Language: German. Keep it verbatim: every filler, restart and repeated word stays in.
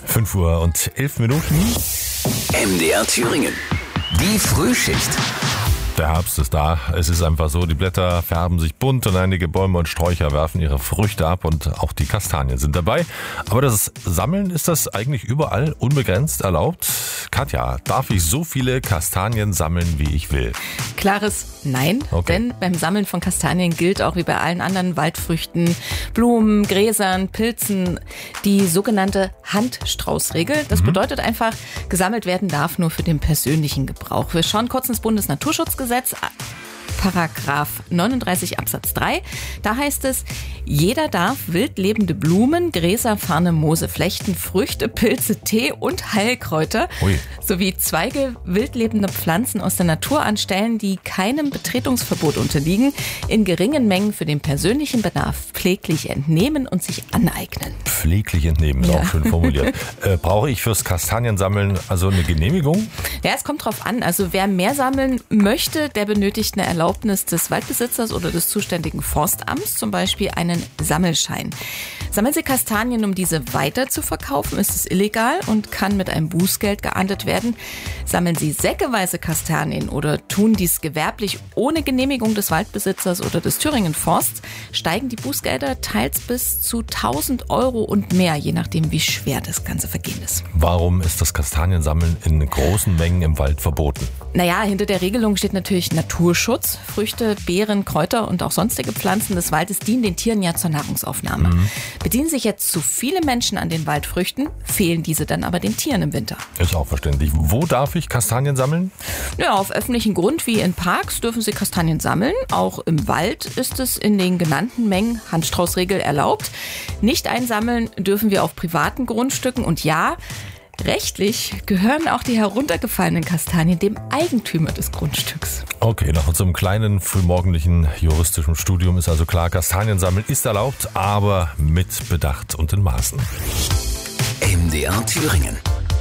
fünf Uhr und elf Minuten. M D R Thüringen. Die Frühschicht. Der Herbst ist da. Es ist einfach so, die Blätter färben sich bunt und einige Bäume und Sträucher werfen ihre Früchte ab und auch die Kastanien sind dabei. Aber das Sammeln, ist das eigentlich überall unbegrenzt erlaubt? Katja, darf ich so viele Kastanien sammeln, wie ich will? Klares Nein, Okay. denn beim Sammeln von Kastanien gilt auch wie bei allen anderen Waldfrüchten, Blumen, Gräsern, Pilzen die sogenannte Handstraußregel. Das bedeutet einfach, gesammelt werden darf nur für den persönlichen Gebrauch. Wir schauen kurz ins Bundesnaturschutzgesetz. Paragraph neununddreißig Absatz drei. Da heißt es, jeder darf wild lebende Blumen, Gräser, Farne, Moose, Flechten, Früchte, Pilze, Tee und Heilkräuter Ui. sowie Zweige wild lebender Pflanzen aus der Natur anstellen, die keinem Betretungsverbot unterliegen, in geringen Mengen für den persönlichen Bedarf pfleglich entnehmen und sich aneignen. Pfleglich entnehmen, ist Ja. auch schön formuliert. äh, brauche ich fürs Kastaniensammeln also eine Genehmigung? Ja, es kommt drauf an. Also wer mehr sammeln möchte, der benötigt eine Erlaubnis des Waldbesitzers oder des zuständigen Forstamts, zum Beispiel einen Sammelschein. Sammeln Sie Kastanien, um diese weiter zu verkaufen, ist es illegal und kann mit einem Bußgeld geahndet werden. Sammeln Sie säckeweise Kastanien oder tun dies gewerblich ohne Genehmigung des Waldbesitzers oder des Thüringen Forsts, steigen die Bußgelder teils bis zu tausend Euro und mehr, je nachdem, wie schwer das ganze Vergehen ist. Warum ist das Kastaniensammeln in großen Mengen im Wald verboten? Naja, hinter der Regelung steht natürlich Naturschutz. Früchte, Beeren, Kräuter und auch sonstige Pflanzen des Waldes dienen den Tieren ja zur Nahrungsaufnahme. Mhm. Bedienen sich jetzt zu viele Menschen an den Waldfrüchten, fehlen diese dann aber den Tieren im Winter. Ist auch verständlich. Wo darf ich Kastanien sammeln? Ja, auf öffentlichen Grund wie in Parks dürfen Sie Kastanien sammeln. Auch im Wald ist es in den genannten Mengen Handstraußregel erlaubt. Nicht einsammeln dürfen wir auf privaten Grundstücken und ja, rechtlich gehören auch die heruntergefallenen Kastanien dem Eigentümer des Grundstücks. Okay, nach unserem kleinen frühmorgendlichen juristischen Studium ist also klar, Kastaniensammeln ist erlaubt, aber mit Bedacht und in Maßen. M D R Thüringen.